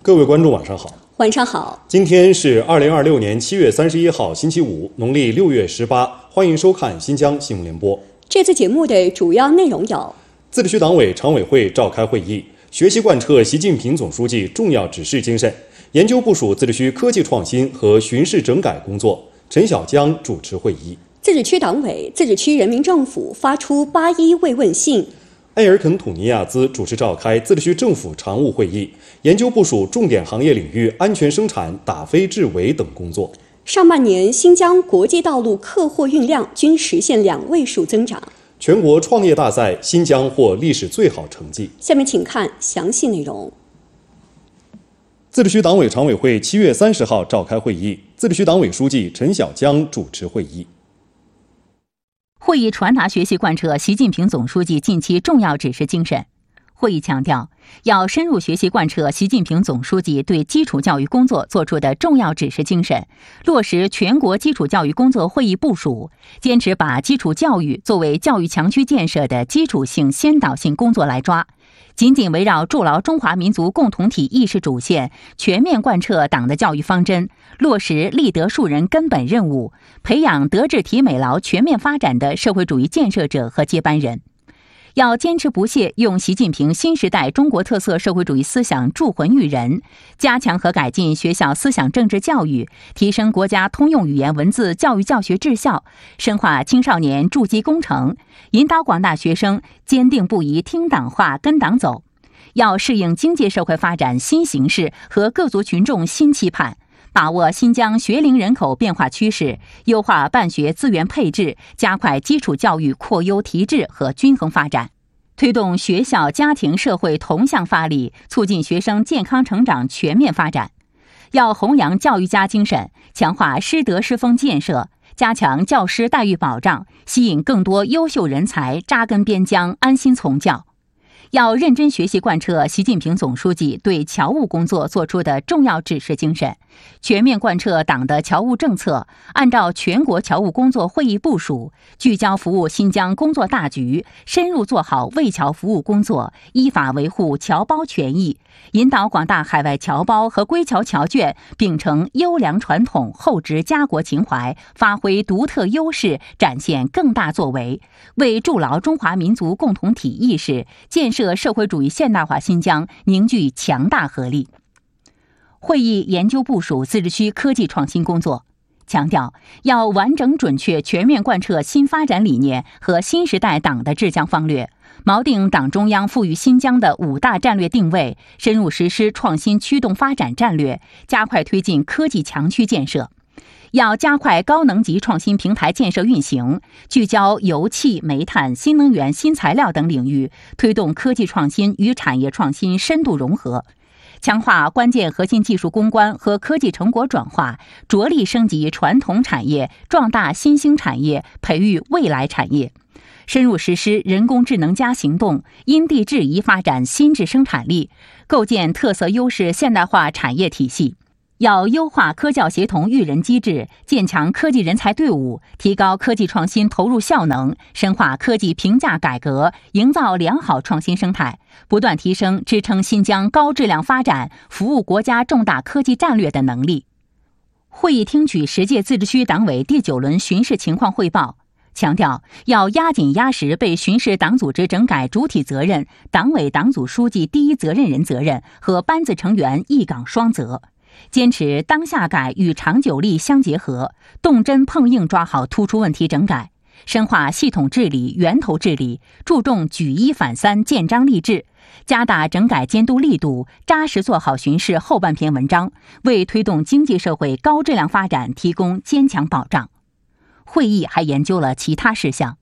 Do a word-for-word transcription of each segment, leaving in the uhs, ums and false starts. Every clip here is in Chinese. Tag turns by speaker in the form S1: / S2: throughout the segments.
S1: 各位观众晚上好。
S2: 晚上好。
S1: 今天是二零二六年七月三十一号星期五，农历六月十八。欢迎收看新疆新闻联播。
S2: 这次节目的主要内容有：
S1: 自治区党委常委会召开会议，学习贯彻习近平总书记重要指示精神，研究部署自治区科技创新和巡视整改工作。陈小江主持会议。
S2: 自治区党委、自治区人民政府发出八一慰问信。
S1: 埃尔肯土尼亚兹主持召开自治区政府常务会议，研究部署重点行业领域安全生产、打非治伪等工作。
S2: 上半年，新疆国际道路客货运量均实现两位数增长。
S1: 全国创业大赛，新疆获历史最好成绩。
S2: 下面请看详细内容。
S1: 自治区党委常委会七月三十号召开会议，自治区党委书记陈小江主持会议。
S3: 会议传达学习贯彻习近平总书记近期重要指示精神。会议强调，要深入学习贯彻习近平总书记对基础教育工作作出的重要指示精神，落实全国基础教育工作会议部署，坚持把基础教育作为教育强区建设的基础性先导性工作来抓，紧紧围绕筑牢中华民族共同体意识主线，全面贯彻党的教育方针，落实立德树人根本任务，培养德智体美劳全面发展的社会主义建设者和接班人。要坚持不懈用习近平新时代中国特色社会主义思想铸魂育人，加强和改进学校思想政治教育，提升国家通用语言文字教育教学质效，深化青少年筑基工程，引导广大学生坚定不移听党话跟党走。要适应经济社会发展新形势和各族群众新期盼，把握新疆学龄人口变化趋势，优化办学资源配置，加快基础教育扩优提质和均衡发展，推动学校家庭社会同向发力，促进学生健康成长全面发展。要弘扬教育家精神，强化师德师风建设，加强教师待遇保障，吸引更多优秀人才扎根边疆，安心从教。要认真学习贯彻习近平总书记对侨务工作作出的重要指示精神，全面贯彻党的侨务政策，按照全国侨务工作会议部署，聚焦服务新疆工作大局，深入做好为侨服务工作，依法维护侨胞权益，引导广大海外侨胞和归侨侨眷秉承优良传统、厚植家国情怀，发挥独特优势，展现更大作为，为筑牢中华民族共同体意识，建设社会主义现代化新疆凝聚强大合力。会议研究部署自治区科技创新工作，强调要完整准确全面贯彻新发展理念和新时代党的治疆方略，锚定党中央赋予新疆的五大战略定位，深入实施创新驱动发展战略，加快推进科技强区建设。要加快高能级创新平台建设运行，聚焦油气、煤炭、新能源、新材料等领域，推动科技创新与产业创新深度融合，强化关键核心技术攻关和科技成果转化，着力升级传统产业，壮大新兴产业，培育未来产业。深入实施人工智能加行动，因地制宜发展新质生产力，构建特色优势现代化产业体系。要优化科教协同育人机制，建强科技人才队伍，提高科技创新投入效能，深化科技评价改革，营造良好创新生态，不断提升支撑新疆高质量发展、服务国家重大科技战略的能力。会议听取十届自治区党委第九轮巡视情况汇报，强调要压紧压实被巡视党组织整改主体责任、党委党组书记第一责任人责任和班子成员一岗双责，坚持当下改与长久力相结合，动真碰硬抓好突出问题整改，深化系统治理、源头治理，注重举一反三、建章立制，加大整改监督力度，扎实做好巡视后半篇文章，为推动经济社会高质量发展提供坚强保障。会议还研究了其他事项。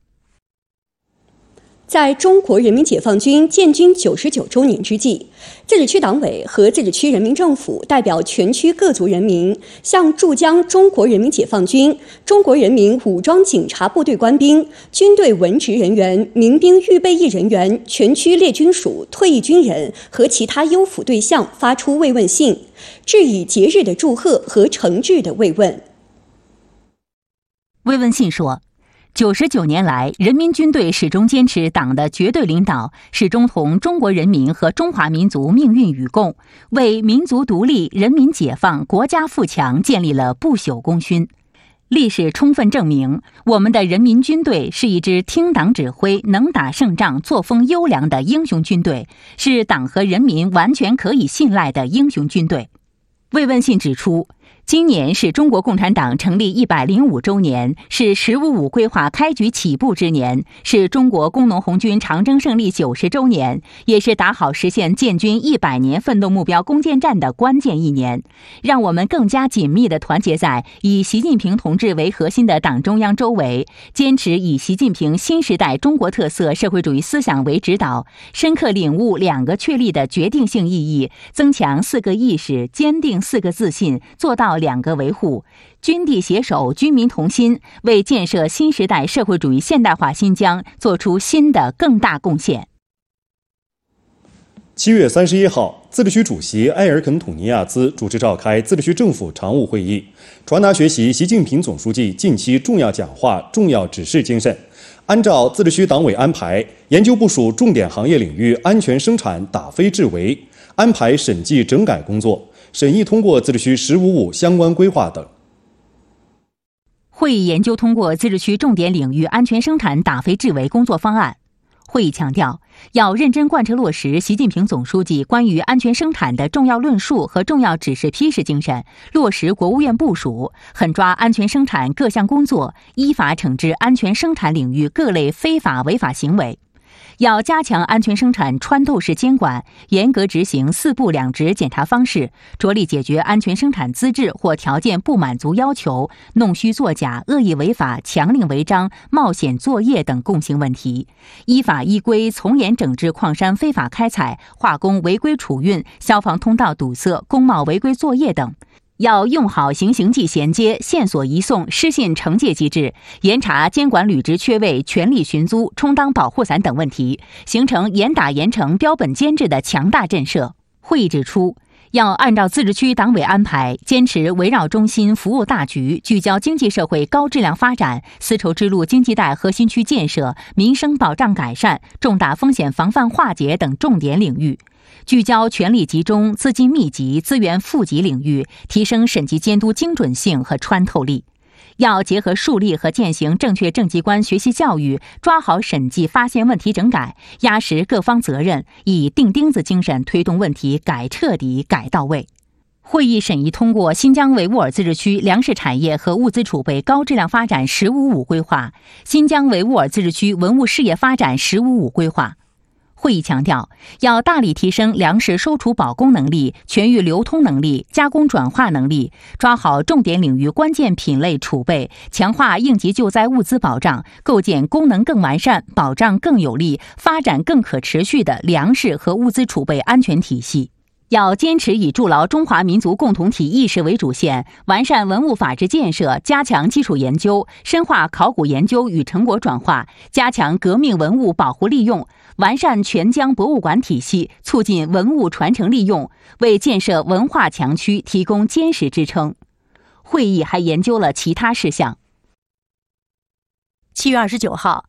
S2: 在中国人民解放军建军九十九周年之际，自治区党委和自治区人民政府代表全区各族人民，向驻疆中国人民解放军、中国人民武装警察部队官兵、军队文职人员、民兵预备役人员、全区列军属、退役军人和其他优抚对象发出慰问信，致以节日的祝贺和诚挚的慰问。
S3: 慰问信说， 九十九年来，人民军队始终坚持党的绝对领导，始终同中国人民和中华民族命运与共，为民族独立、人民解放、国家富强建立了不朽功勋。历史充分证明，我们的人民军队是一支听党指挥、能打胜仗、作风优良的英雄军队，是党和人民完全可以信赖的英雄军队。慰问信指出，今年是中国共产党成立一百零五周年，是“十五五”规划开局起步之年，是中国工农红军长征胜利九十周年，也是打好实现建军一百年奋斗目标攻坚战的关键一年。让我们更加紧密地团结在以习近平同志为核心的党中央周围，坚持以习近平新时代中国特色社会主义思想为指导，深刻领悟两个确立的决定性意义，增强四个意识，坚定四个自信，做到两个维护，军地携手，军民同心，为建设新时代社会主义现代化新疆做出新的更大贡献。
S1: 七月三十一号，自治区主席埃尔肯吐尼亚兹主持召开自治区政府常务会议，传达学习习近平总书记近期重要讲话、重要指示精神，按照自治区党委安排，研究部署重点行业领域安全生产打非治为，安排审计整改工作，审议通过自治区“十五五”相关规划等。
S3: 会议研究通过自治区重点领域安全生产打非治为工作方案。会议强调，要认真贯彻落实习近平总书记关于安全生产的重要论述和重要指示批示精神，落实国务院部署，狠抓安全生产各项工作，依法惩治安全生产领域各类非法违法行为。要加强安全生产穿透式监管，严格执行四不两执检查方式，着力解决安全生产资质或条件不满足要求、弄虚作假、恶意违法、强令违章、冒险作业等共性问题，依法依规从严整治矿山非法开采、化工违规储运、消防通道堵塞、工贸违规作业等。要用好行刑记衔接、线索移送、失信惩戒机制，严查监管履职缺位、权力寻租、充当保护伞等问题，形成严打严惩、标本兼治的强大震慑。会议指出，要按照自治区党委安排，坚持围绕中心服务大局，聚焦经济社会高质量发展、丝绸之路经济带核心区建设、民生保障改善、重大风险防范化解等重点领域。聚焦权力集中、资金密集、资源富集领域，提升审计监督精准性和穿透力。要结合树立和践行正确政绩观学习教育，抓好审计发现问题整改，压实各方责任，以钉钉子精神推动问题改彻底、改到位。会议审议通过新疆维吾尔自治区粮食产业和物资储备高质量发展“十五五”规划，新疆维吾尔自治区文物事业发展“十五五”规划。会议强调，要大力提升粮食收储保供能力、全域流通能力、加工转化能力，抓好重点领域关键品类储备，强化应急救灾物资保障，构建功能更完善、保障更有力、发展更可持续的粮食和物资储备安全体系。要坚持以筑牢中华民族共同体意识为主线，完善文物法治建设，加强基础研究，深化考古研究与成果转化，加强革命文物保护利用，完善全疆博物馆体系，促进文物传承利用，为建设文化强区提供坚实支撑。会议还研究了其他事项。
S2: 七月二十九号，